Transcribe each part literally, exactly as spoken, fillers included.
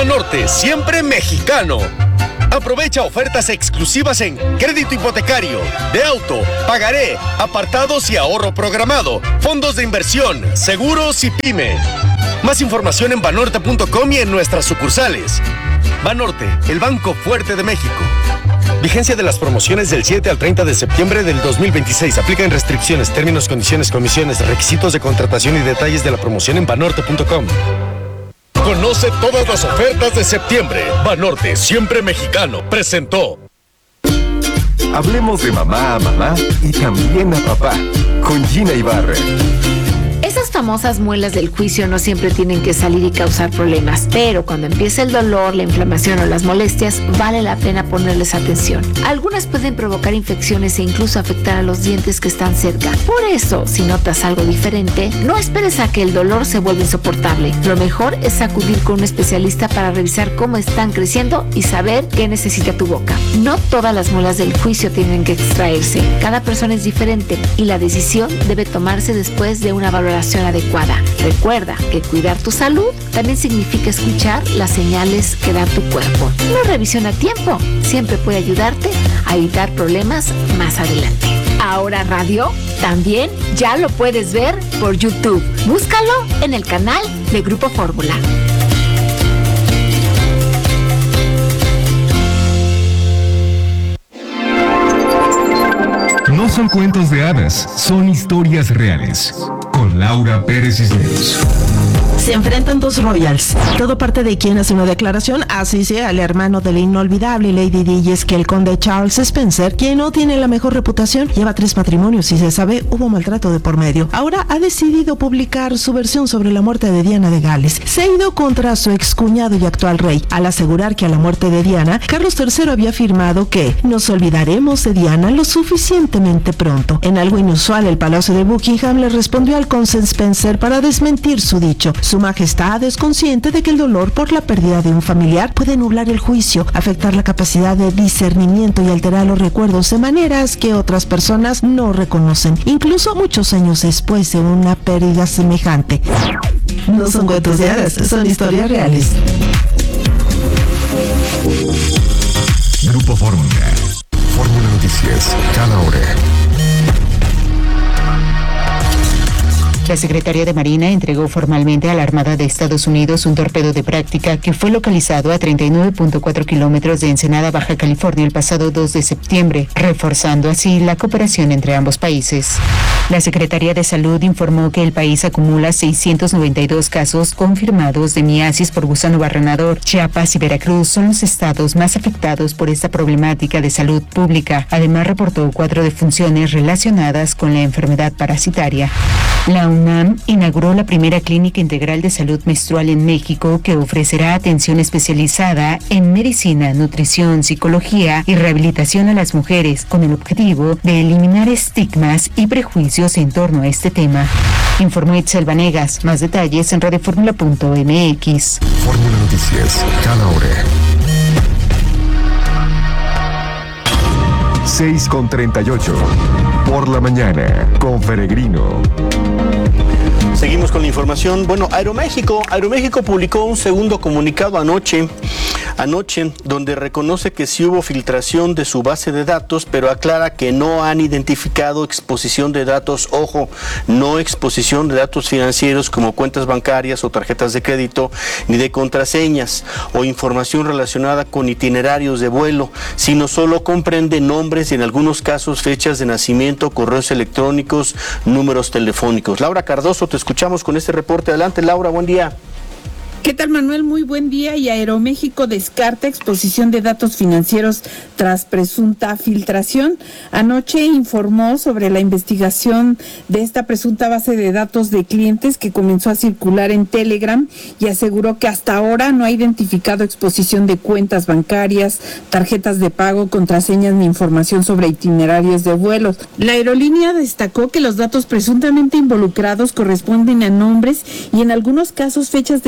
Banorte, siempre mexicano. Aprovecha ofertas exclusivas en crédito hipotecario, de auto, pagaré, apartados y ahorro programado, fondos de inversión, seguros y pyme. Más información en banorte punto com y en nuestras sucursales. Banorte, el banco fuerte de México. Vigencia de las promociones del siete al treinta de septiembre del dos mil veintiséis. Aplican restricciones, términos, condiciones, comisiones, requisitos de contratación y detalles de la promoción en banorte punto com. Conoce todas las ofertas de septiembre. Banorte, siempre mexicano, presentó. Hablemos de mamá a mamá y también a papá, con Gina Ibarra. Esas famosas muelas del juicio no siempre tienen que salir y causar problemas, pero cuando empieza el dolor, la inflamación o las molestias, vale la pena ponerles atención. Algunas pueden provocar infecciones e incluso afectar a los dientes que están cerca. Por eso, si notas algo diferente, no esperes a que el dolor se vuelva insoportable. Lo mejor es acudir con un especialista para revisar cómo están creciendo y saber qué necesita tu boca. No todas las muelas del juicio tienen que extraerse. Cada persona es diferente y la decisión debe tomarse después de una valoración adecuada. Recuerda que cuidar tu salud también significa escuchar las señales que da tu cuerpo. Una revisión a tiempo siempre puede ayudarte a evitar problemas más adelante. Ahora Radio también ya lo puedes ver por YouTube. Búscalo en el canal de Grupo Fórmula. No son cuentos de hadas, son historias reales. Con Laura Pérez Cisneros. Se enfrentan dos royals. Todo parte de quien hace una declaración, así sea el hermano de la inolvidable Lady Di, y es que el conde Charles Spencer, quien no tiene la mejor reputación, lleva tres matrimonios y se sabe hubo maltrato de por medio. Ahora ha decidido publicar su versión sobre la muerte de Diana de Gales. Se ha ido contra su excuñado y actual rey, al asegurar que a la muerte de Diana, Carlos tercero había afirmado que nos olvidaremos de Diana lo suficientemente pronto. En algo inusual, el Palacio de Buckingham le respondió al conde Spencer para desmentir su dicho. Su majestad es consciente de que el dolor por la pérdida de un familiar puede nublar el juicio, afectar la capacidad de discernimiento y alterar los recuerdos de maneras que otras personas no reconocen, incluso muchos años después de una pérdida semejante. No son cuentos de hadas, son historias reales. Grupo Fórmula. Fórmula Noticias, cada hora. La Secretaría de Marina entregó formalmente a la Armada de Estados Unidos un torpedo de práctica que fue localizado a treinta y nueve punto cuatro kilómetros de Ensenada, Baja California, el pasado dos de septiembre, reforzando así la cooperación entre ambos países. La Secretaría de Salud informó que el país acumula seiscientos noventa y dos casos confirmados de miasis por gusano barrenador. Chiapas y Veracruz son los estados más afectados por esta problemática de salud pública. Además, reportó cuatro defunciones relacionadas con la enfermedad parasitaria. La UNAM inauguró la primera clínica integral de salud menstrual en México, que ofrecerá atención especializada en medicina, nutrición, psicología y rehabilitación a las mujeres, con el objetivo de eliminar estigmas y prejuicios en torno a este tema. Informó Itzel Vanegas. Más detalles en radioformula punto m x. Fórmula Noticias, cada hora. seis con treinta y ocho. Por la mañana, con Peregrino. Seguimos con la información. Bueno, Aeroméxico, Aeroméxico publicó un segundo comunicado anoche, anoche, donde reconoce que sí hubo filtración de su base de datos, pero aclara que no han identificado exposición de datos, ojo, no exposición de datos financieros como cuentas bancarias o tarjetas de crédito, ni de contraseñas o información relacionada con itinerarios de vuelo, sino solo comprende nombres y en algunos casos fechas de nacimiento, correos electrónicos, números telefónicos. Laura Cardoso, te escuchamos con este reporte. Adelante, Laura, buen día. ¿Qué tal, Manuel? Muy buen día. Y Aeroméxico descarta exposición de datos financieros tras presunta filtración. Anoche informó sobre la investigación de esta presunta base de datos de clientes que comenzó a circular en Telegram y aseguró que hasta ahora no ha identificado exposición de cuentas bancarias, tarjetas de pago, contraseñas ni información sobre itinerarios de vuelos. La aerolínea destacó que los datos presuntamente involucrados corresponden a nombres y en algunos casos fechas de nacimiento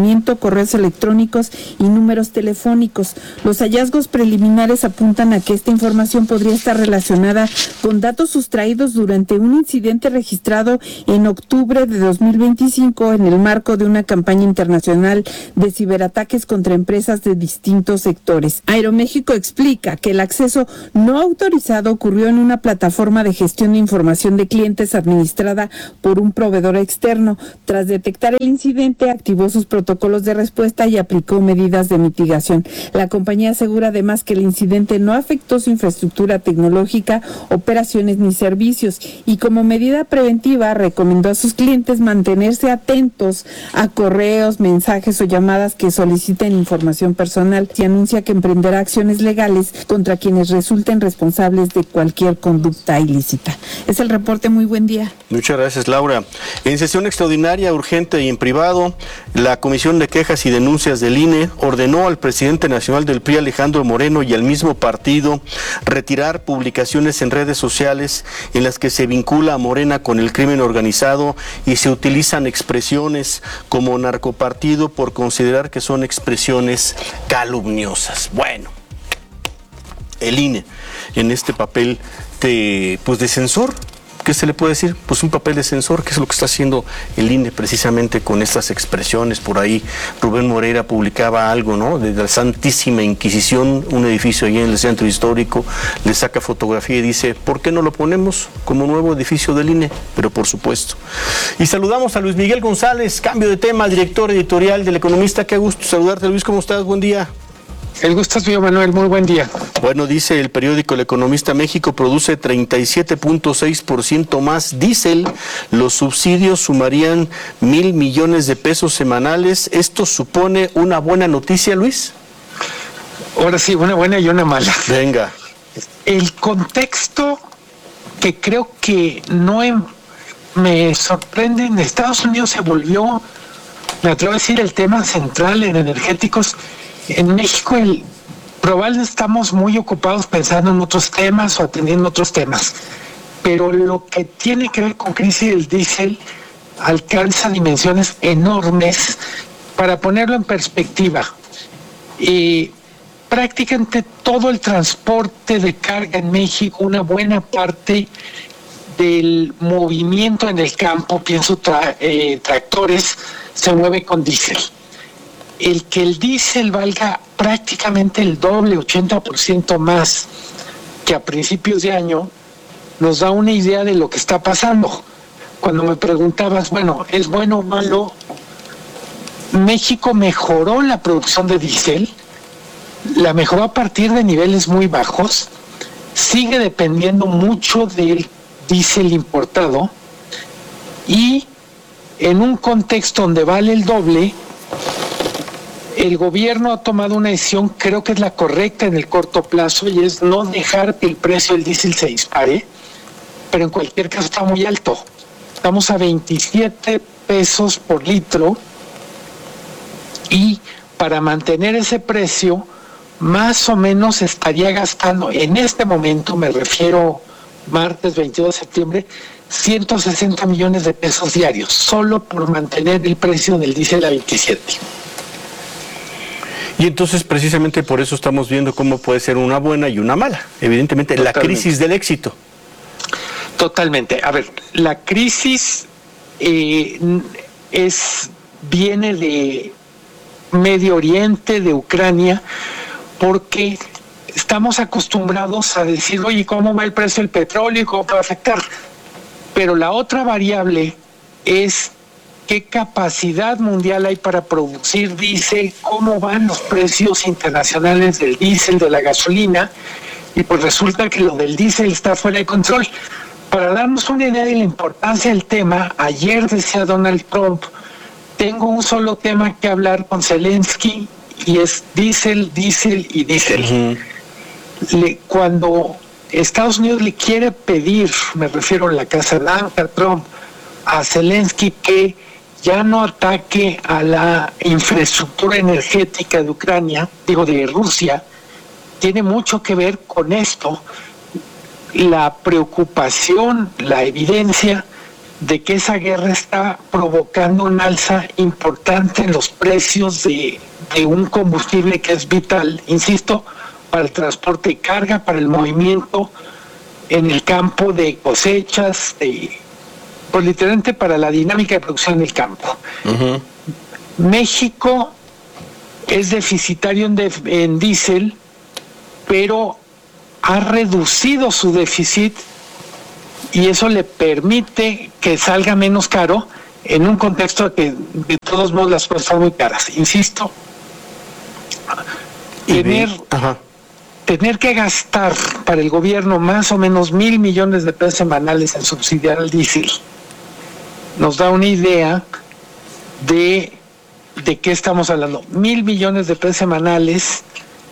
almacenamiento, correos electrónicos y números telefónicos. Los hallazgos preliminares apuntan a que esta información podría estar relacionada con datos sustraídos durante un incidente registrado en octubre de dos mil veinticinco en el marco de una campaña internacional de ciberataques contra empresas de distintos sectores. Aeroméxico explica que el acceso no autorizado ocurrió en una plataforma de gestión de información de clientes administrada por un proveedor externo. Tras detectar el incidente, activó sus protocolos de respuesta y aplicó medidas de mitigación. La compañía asegura además que el incidente no afectó su infraestructura tecnológica, operaciones ni servicios, y como medida preventiva recomendó a sus clientes mantenerse atentos a correos, mensajes o llamadas que soliciten información personal, y anuncia que emprenderá acciones legales contra quienes resulten responsables de cualquier conducta ilícita. Es el reporte. Muy buen día. Muchas gracias, Laura. En sesión extraordinaria, urgente y en privado, la Comisión de Quejas y Denuncias del I N E ordenó al presidente nacional del P R I, Alejandro Moreno, y al mismo partido retirar publicaciones en redes sociales en las que se vincula a Morena con el crimen organizado y se utilizan expresiones como narcopartido por considerar que son expresiones calumniosas. Bueno, el I N E en este papel de, pues de censor. ¿Qué se le puede decir? Pues un papel de censor, que es lo que está haciendo el I N E precisamente con estas expresiones. Por ahí Rubén Moreira publicaba algo, ¿no? De la Santísima Inquisición, un edificio allí en el centro histórico, le saca fotografía y dice, ¿por qué no lo ponemos como nuevo edificio del I N E? Pero por supuesto. Y saludamos a Luis Miguel González, cambio de tema, director editorial del Economista. Qué gusto saludarte, Luis, ¿cómo estás? Buen día. El gusto es mío, Manuel, muy buen día. Bueno, dice el periódico El Economista, México produce treinta y siete punto seis por ciento más diésel, los subsidios sumarían mil millones de pesos semanales. ¿Esto supone una buena noticia, Luis? Ahora sí, una buena y una mala. Venga. El contexto que creo que no em, me sorprende, en Estados Unidos se volvió, me atrevo a decir, el tema central en energéticos. En México el, probablemente estamos muy ocupados pensando en otros temas o atendiendo otros temas, pero lo que tiene que ver con crisis del diésel alcanza dimensiones enormes. Para ponerlo en perspectiva, eh, prácticamente todo el transporte de carga en México, una buena parte del movimiento en el campo, pienso tra- eh, tractores, se mueve con diésel. El que el diésel valga prácticamente el doble, ochenta por ciento más que a principios de año, nos da una idea de lo que está pasando. Cuando me preguntabas, bueno, ¿es bueno o malo? México mejoró la producción de diésel, la mejoró a partir de niveles muy bajos, sigue dependiendo mucho del diésel importado, y en un contexto donde vale el doble, el gobierno ha tomado una decisión, creo que es la correcta en el corto plazo, y es no dejar que el precio del diésel se dispare, pero en cualquier caso está muy alto. Estamos a veintisiete pesos por litro, y para mantener ese precio, más o menos estaría gastando, en este momento, me refiero martes veintidós de septiembre, ciento sesenta millones de pesos diarios, solo por mantener el precio del diésel a veintisiete. Y entonces precisamente por eso estamos viendo cómo puede ser una buena y una mala. Evidentemente, totalmente. La crisis del éxito. Totalmente. A ver, la crisis eh, es viene de Medio Oriente, de Ucrania, porque estamos acostumbrados a decir, oye, ¿cómo va el precio del petróleo y cómo va a afectar? Pero la otra variable es qué capacidad mundial hay para producir diésel, cómo van los precios internacionales del diésel, de la gasolina, y pues resulta que lo del diésel está fuera de control. Para darnos una idea de la importancia del tema, ayer decía Donald Trump, tengo un solo tema que hablar con Zelensky, y es diésel, diésel y diésel. Uh-huh. Le, cuando Estados Unidos le quiere pedir, me refiero a la Casa Blanca, Trump, a Zelensky que ya no ataque a la infraestructura energética de Ucrania, digo de Rusia, tiene mucho que ver con esto, la preocupación, la evidencia de que esa guerra está provocando un alza importante en los precios de, de un combustible que es vital, insisto, para el transporte de carga, para el movimiento en el campo de cosechas, de, pues literalmente para la dinámica de producción del campo. Uh-huh. México es deficitario en, def- en diésel, pero ha reducido su déficit y eso le permite que salga menos caro en un contexto de que de todos modos las cosas son muy caras. Insisto, tener, tener que gastar para el gobierno más o menos mil millones de pesos semanales en subsidiar el diésel nos da una idea de, de qué estamos hablando. Mil millones de pesos semanales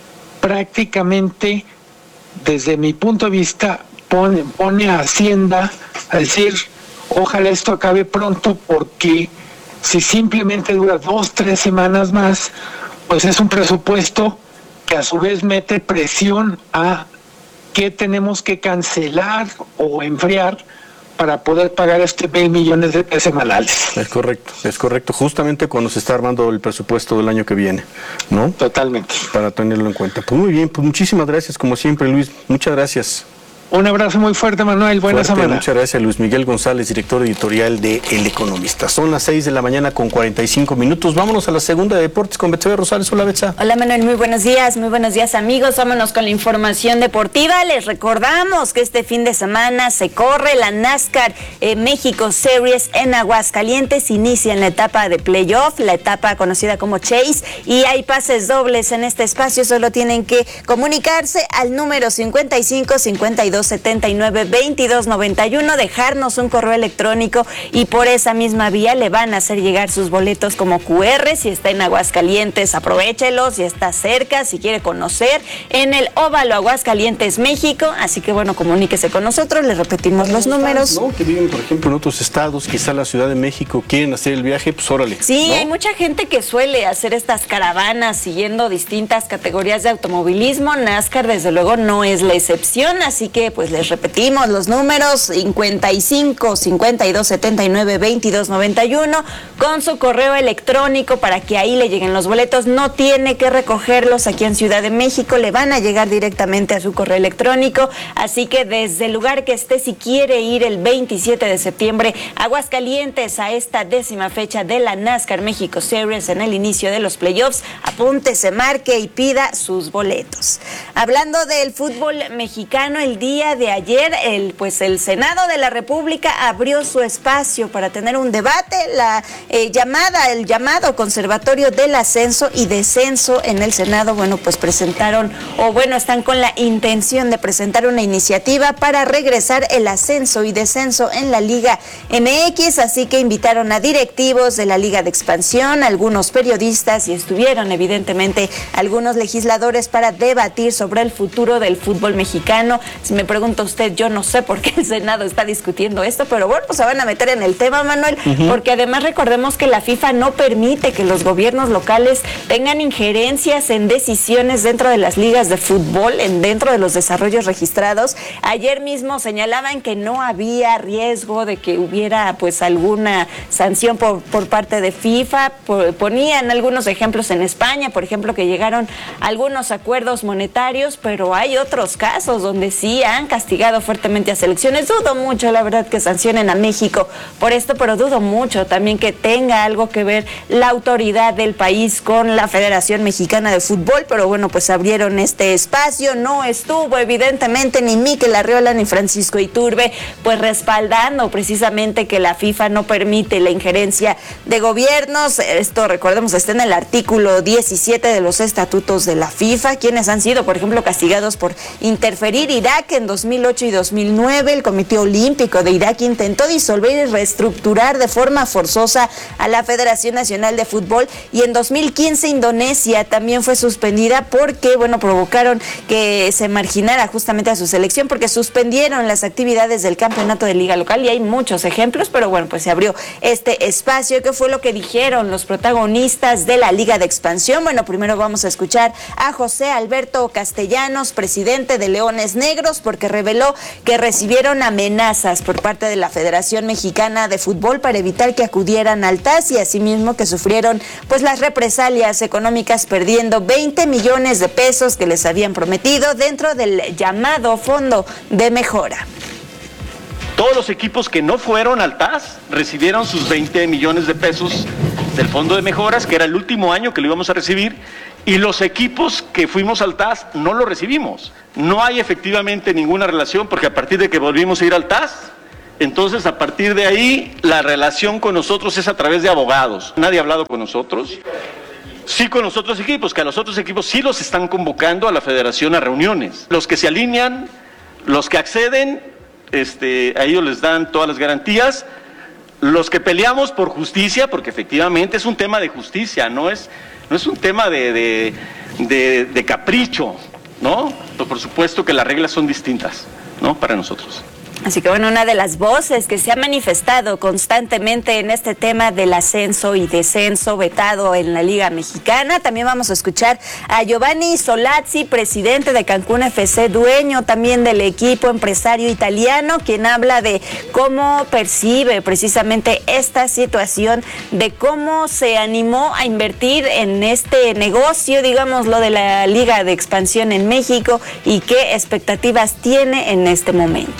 prácticamente, desde mi punto de vista, pone, pone a Hacienda a decir, ojalá esto acabe pronto, porque si simplemente dura dos, tres semanas más, pues es un presupuesto que a su vez mete presión a qué tenemos que cancelar o enfriar para poder pagar este mil millones de pesos semanales. Es correcto, es correcto, justamente cuando se está armando el presupuesto del año que viene, ¿no? Totalmente. Para tenerlo en cuenta. Pues muy bien, pues muchísimas gracias, como siempre, Luis, muchas gracias. Un abrazo muy fuerte, Manuel. Buena fuerte, semana. Muchas gracias, Luis Miguel González, director editorial de El Economista. Son las seis de la mañana con cuarenta y cinco minutos. Vámonos a la segunda de deportes con Betsabe Rosales. Hola, Betsa. Hola, Manuel. Muy buenos días. Muy buenos días, amigos. Vámonos con la información deportiva. Les recordamos que este fin de semana se corre la NASCAR eh, México Series en Aguascalientes. Inicia en la etapa de playoff, la etapa conocida como Chase, y hay pases dobles en este espacio. Solo tienen que comunicarse al número cincuenta y cinco, cincuenta y dos, setenta y nueve, veintidós, noventa y uno, dejarnos un correo electrónico y por esa misma vía le van a hacer llegar sus boletos como cu erre. Si está en Aguascalientes, aprovéchelos. Si está cerca, si quiere conocer, en el Óvalo Aguascalientes, México. Así que bueno, comuníquese con nosotros, les repetimos los números. ¿No? Que viven, por ejemplo, en otros estados, quizá la Ciudad de México, quieren hacer el viaje, pues órale. Sí, ¿no? Hay mucha gente que suele hacer estas caravanas siguiendo distintas categorías de automovilismo. NASCAR, desde luego, no es la excepción, así que pues les repetimos los números: cincuenta y cinco, cincuenta y dos, setenta y nueve, veintidós, noventa y uno, con su correo electrónico para que ahí le lleguen los boletos. No tiene que recogerlos aquí en Ciudad de México, le van a llegar directamente a su correo electrónico. Así que desde el lugar que esté, si quiere ir el veintisiete de septiembre a Aguascalientes a esta décima fecha de la NASCAR México Series en el inicio de los playoffs, apúntese, marque y pida sus boletos. Hablando del fútbol mexicano, el día de ayer el pues el Senado de la República abrió su espacio para tener un debate, la eh, llamada el llamado Conservatorio del Ascenso y Descenso. En el Senado, bueno, pues presentaron o bueno, están con la intención de presentar una iniciativa para regresar el ascenso y descenso en la Liga eme equis, así que invitaron a directivos de la Liga de Expansión, algunos periodistas y estuvieron evidentemente algunos legisladores para debatir sobre el futuro del fútbol mexicano. Si me pregunta usted, yo no sé por qué el Senado está discutiendo esto, pero bueno, pues se van a meter en el tema, Manuel, uh-huh. porque además recordemos que la FIFA no permite que los gobiernos locales tengan injerencias en decisiones dentro de las ligas de fútbol, en dentro de los desarrollos registrados. Ayer mismo señalaban que no había riesgo de que hubiera pues alguna sanción por, por parte de FIFA. Por, ponían algunos ejemplos en España, por ejemplo, que llegaron algunos acuerdos monetarios, pero hay otros casos donde sí han castigado fuertemente a selecciones. Dudo mucho, la verdad, que sancionen a México por esto, pero dudo mucho también que tenga algo que ver la autoridad del país con la Federación Mexicana de Fútbol. Pero bueno, pues abrieron este espacio. No estuvo evidentemente ni Mikel Arriola ni Francisco Iturbe pues respaldando precisamente que la FIFA no permite la injerencia de gobiernos. Esto, recordemos, está en el artículo diecisiete de los estatutos de la FIFA, quienes han sido, por ejemplo, castigados por interferir. Irak en dos mil ocho y dos mil nueve, el Comité Olímpico de Irak intentó disolver y reestructurar de forma forzosa a la Federación Nacional de Fútbol, y en dos mil quince Indonesia también fue suspendida porque, bueno, provocaron que se marginara justamente a su selección, porque suspendieron las actividades del campeonato de liga local, y hay muchos ejemplos, pero bueno, pues se abrió este espacio. ¿Qué fue lo que dijeron los protagonistas de la Liga de Expansión? Bueno, primero vamos a escuchar a José Alberto Castellanos, presidente de Leones Negros, porque reveló que recibieron amenazas por parte de la Federación Mexicana de Fútbol para evitar que acudieran al T A S y asimismo que sufrieron pues las represalias económicas, perdiendo veinte millones de pesos que les habían prometido dentro del llamado Fondo de Mejora. Todos los equipos que no fueron al T A S recibieron sus veinte millones de pesos del Fondo de Mejoras, que era el último año que lo íbamos a recibir, y los equipos que fuimos al T A S no lo recibimos. No hay efectivamente ninguna relación, porque a partir de que volvimos a ir al T A S, entonces a partir de ahí la relación con nosotros es a través de abogados. Nadie ha hablado con nosotros. Sí, con los otros equipos, que a los otros equipos sí los están convocando a la federación a reuniones. Los que se alinean, los que acceden, este, a ellos les dan todas las garantías. Los que peleamos por justicia, porque efectivamente es un tema de justicia, no es, no es un tema de, de, de, de capricho, ¿no? Pero por supuesto que las reglas son distintas, ¿no? Para nosotros. Así que bueno, una de las voces que se ha manifestado constantemente en este tema del ascenso y descenso vetado en la Liga Mexicana. También vamos a escuchar a Giovanni Solazzi, presidente de Cancún F C, dueño también del equipo, empresario italiano, quien habla de cómo percibe precisamente esta situación, de cómo se animó a invertir en este negocio, digamos, lo de la Liga de Expansión en México, y qué expectativas tiene en este momento.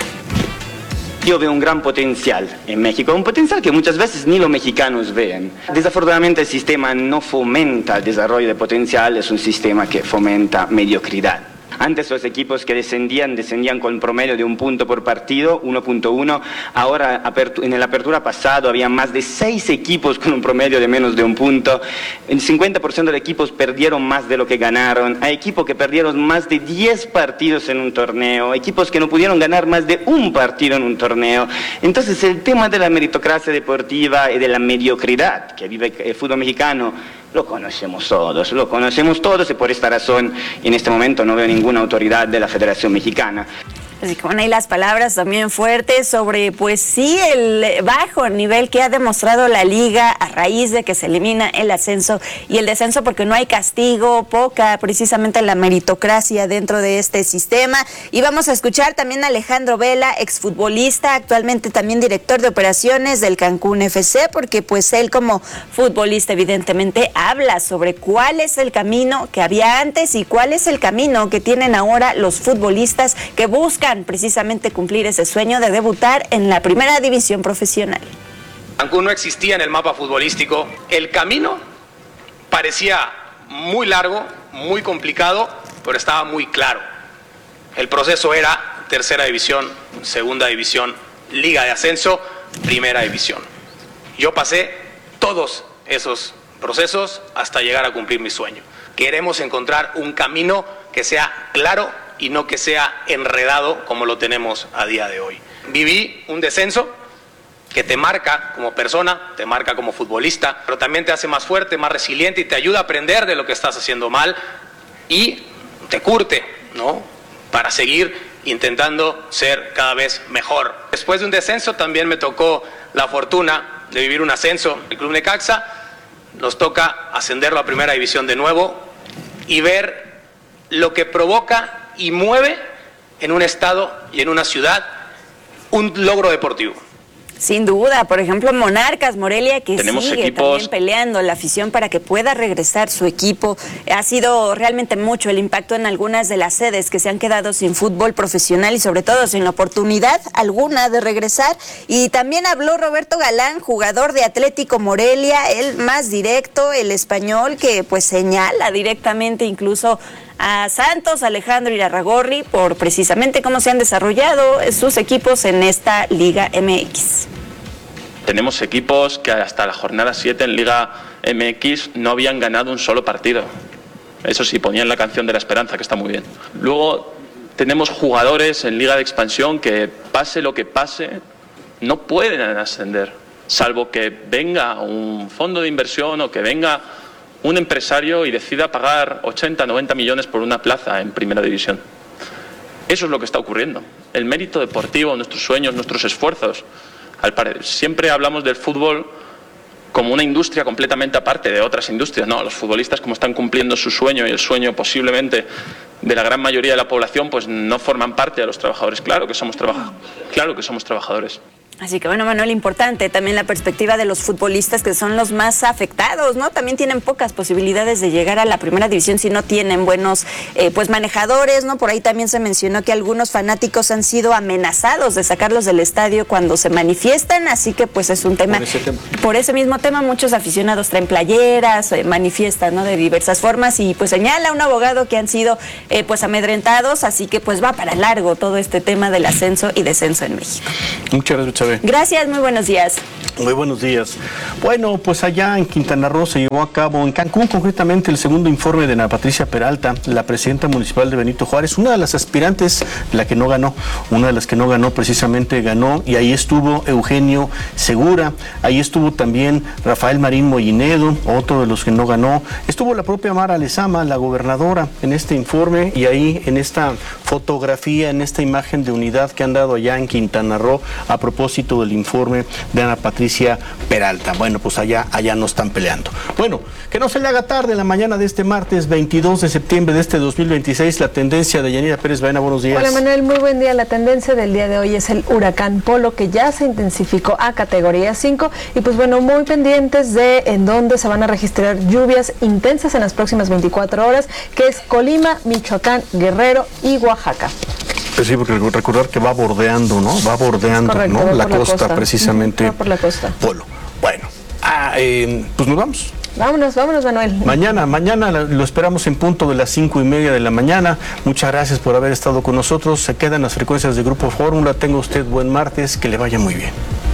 Yo veo un gran potencial en México, un potencial que muchas veces ni los mexicanos ven. Desafortunadamente el sistema no fomenta el desarrollo de potencial, es un sistema que fomenta mediocridad. Antes los equipos que descendían, descendían con promedio de un punto por partido, uno punto uno. Ahora, en la apertura pasado, había más de seis equipos con un promedio de menos de un punto. El cincuenta por ciento de equipos perdieron más de lo que ganaron. Hay equipos que perdieron más de diez partidos en un torneo. Equipos que no pudieron ganar más de un partido en un torneo. Entonces, el tema de la meritocracia deportiva y de la mediocridad que vive el fútbol mexicano, lo conocemos todos, lo conocemos todos y por esta razón en este momento no veo ninguna autoridad de la Federación Mexicana. Así que bueno, ahí las palabras también fuertes sobre, pues sí, el bajo nivel que ha demostrado la liga a raíz de que se elimina el ascenso y el descenso, porque no hay castigo, poca precisamente la meritocracia dentro de este sistema. Y vamos a escuchar también a Alejandro Vela, exfutbolista, actualmente también director de operaciones del Cancún F C, porque pues él como futbolista evidentemente habla sobre cuál es el camino que había antes y cuál es el camino que tienen ahora los futbolistas que buscan precisamente cumplir ese sueño de debutar en la primera división profesional. Cancún no existía en el mapa futbolístico. El camino parecía muy largo, muy complicado, pero estaba muy claro. El proceso era tercera división, segunda división, liga de ascenso, primera división. Yo pasé todos esos procesos hasta llegar a cumplir mi sueño. Queremos encontrar un camino que sea claro y no que sea enredado como lo tenemos a día de hoy. Viví un descenso que te marca como persona, te marca como futbolista, pero también te hace más fuerte, más resiliente y te ayuda a aprender de lo que estás haciendo mal y te curte, ¿no?, para seguir intentando ser cada vez mejor. Después de un descenso también me tocó la fortuna de vivir un ascenso. El Club Necaxa nos toca ascenderlo a primera división de nuevo y ver lo que provoca y mueve en un estado y en una ciudad un logro deportivo. Sin duda, por ejemplo, Monarcas Morelia, que Tenemos sigue equipos... también peleando la afición para que pueda regresar su equipo. Ha sido realmente mucho el impacto en algunas de las sedes que se han quedado sin fútbol profesional y sobre todo sin la oportunidad alguna de regresar. Y también habló Roberto Galán, jugador de Atlético Morelia, el más directo, el español, que pues señala directamente incluso a Santos, Alejandro Irarrágorri, por precisamente cómo se han desarrollado sus equipos en esta Liga M X. Tenemos equipos que hasta la jornada siete en Liga M X no habían ganado un solo partido. Eso sí, ponían la canción de la esperanza, que está muy bien. Luego tenemos jugadores en Liga de Expansión que, pase lo que pase, no pueden ascender, salvo que venga un fondo de inversión o que venga un empresario y decida pagar ochenta, noventa millones por una plaza en primera división. Eso es lo que está ocurriendo. El mérito deportivo, nuestros sueños, nuestros esfuerzos. Al parecer, siempre hablamos del fútbol como una industria completamente aparte de otras industrias. No, los futbolistas, como están cumpliendo su sueño y el sueño posiblemente de la gran mayoría de la población pues no forman parte de los trabajadores. Claro que somos trabaja- claro que somos trabajadores. Así que bueno, Manuel, importante también la perspectiva de los futbolistas que son los más afectados, ¿no? También tienen pocas posibilidades de llegar a la primera división si no tienen buenos eh, pues manejadores, ¿no? Por ahí también se mencionó que algunos fanáticos han sido amenazados de sacarlos del estadio cuando se manifiestan, así que pues es un tema. Por ese, tema. Por ese mismo tema muchos aficionados traen playeras, eh, manifiestan, ¿no? De diversas formas y pues señala un abogado que han sido eh, pues amedrentados, así que pues va para largo todo este tema del ascenso y descenso en México. Muchas gracias. Gracias, muy buenos días. Muy buenos días. Bueno, pues allá en Quintana Roo se llevó a cabo, en Cancún concretamente, el segundo informe de Ana Patricia Peralta, la presidenta municipal de Benito Juárez, una de las aspirantes, la que no ganó, una de las que no ganó precisamente ganó, y ahí estuvo Eugenio Segura, ahí estuvo también Rafael Marín Mollinedo, otro de los que no ganó, estuvo la propia Mara Lezama, la gobernadora, en este informe, y ahí en esta fotografía, en esta imagen de unidad que han dado allá en Quintana Roo a propósito del informe de Ana Patricia Peralta. Bueno, pues allá, allá no están peleando. Bueno, que no se le haga tarde en la mañana de este martes veintidós de septiembre de este dos mil veintiséis, la tendencia de Yanira Pérez Baena. Buenos días. Hola Manuel, muy buen día. La tendencia del día de hoy es el huracán Polo, que ya se intensificó a categoría cinco y pues bueno, muy pendientes de en dónde se van a registrar lluvias intensas en las próximas veinticuatro horas, que es Colima, Michoacán, Guerrero y Oaxaca. Pues sí, porque recordar que va bordeando, ¿no? Va bordeando, Correcto, ¿no? va La por costa, la costa. precisamente. Va por la costa. Polo. Bueno, ah, eh, pues nos vamos. Vámonos, vámonos, Manuel. Mañana, mañana lo esperamos en punto de las cinco y media de la mañana. Muchas gracias por haber estado con nosotros. Se quedan las frecuencias de Grupo Fórmula. Tenga usted buen martes, que le vaya muy bien.